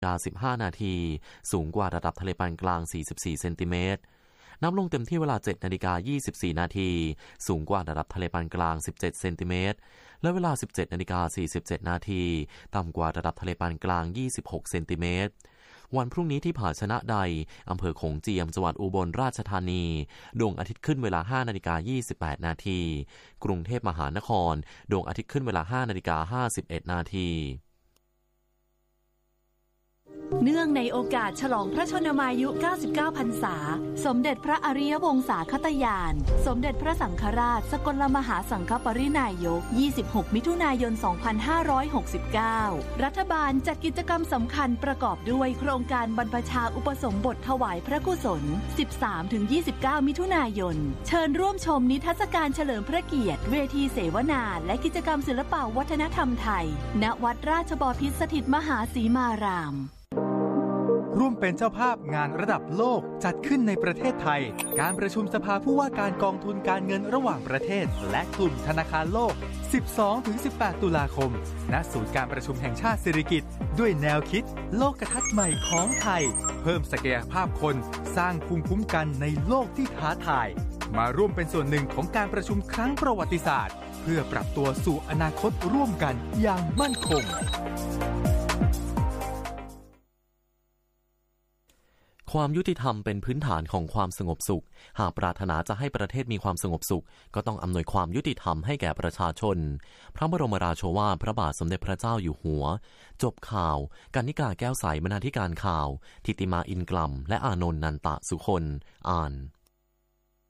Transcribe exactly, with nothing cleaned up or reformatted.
สิบห้านาทีสูงกว่าระดับทะเลปานกลางสี่สิบสี่เซนติเมตรน้ำลงเต็มที่เวลา เจ็ดนาฬิกายี่สิบสี่นาทีสูงกว่าระดับทะเลปานกลางสิบเจ็ดเซนติเมตรและเวลา สิบเจ็ดนาฬิกาสี่สิบเจ็ดนาทีต่ำกว่าระดับทะเลปานกลางยี่สิบหกเซนติเมตรวันพรุ่งนี้ที่ผาชนะใดอำเภอโขงเจียมจังหวัดอุบลราชธานีดวงอาทิตย์ขึ้นเวลา ห้านาฬิกายี่สิบแปดนาทีกรุงเทพมหานครดวงอาทิตย์ขึ้นเวลา ห้านาฬิกาห้าสิบเอ็ดนาทีเนื่องในโอกาสฉลองพระชนมายุเก้าสิบเก้าพรรษาสมเด็จพระอริยวงศาคตญาณสมเด็จพระสังฆราชสกลมหาสังฆปรินายกยี่สิบหกมิถุนายนสองพันห้าร้อยหกสิบเก้ารัฐบาลจัดกิจกรรมสำคัญประกอบด้วยโครงการบรรพชาอุปสมบทถวายพระกุศล สิบสามถึงยี่สิบเก้า มิถุนายนเชิญร่วมชมนิทรรศการเฉลิมพระเกียรติเวทีเสวนาและกิจกรรมศิลปวัฒนธรรมไทยณวัดราชบพิตรสถิตมหาสีมารามร่วมเป็นเจ้าภาพงานระดับโลกจัดขึ้นในประเทศไทยการประชุมสภาผู้ว่าการกองทุนการเงินระหว่างประเทศและกลุ่มธนาคารโลก สิบสองถึงสิบแปด ตุลาคมณศูนย์การประชุมแห่งชาติสิริกิติ์ด้วยแนวคิดโลกทัศน์ใหม่ของไทยเพิ่มศักยภาพคนสร้างภูมิคุ้มกันในโลกที่ท้าทายมาร่วมเป็นส่วนหนึ่งของการประชุมครั้งประวัติศาสตร์เพื่อปรับตัวสู่อนาคตร่วมกันอย่างมั่นคงความยุติธรรมเป็นพื้นฐานของความสงบสุขหากปรารถนาจะให้ประเทศมีความสงบสุขก็ต้องอำนวยความยุติธรรมให้แก่ประชาชนพระบรมราโชวาทพระบาทสมเด็จพระเจ้าอยู่หัวจบข่าวกรรณิกาแก้วใสบรรณาธิการข่าวทิติมาอินกลัมและอานนท์นันตะสุคนอ่าน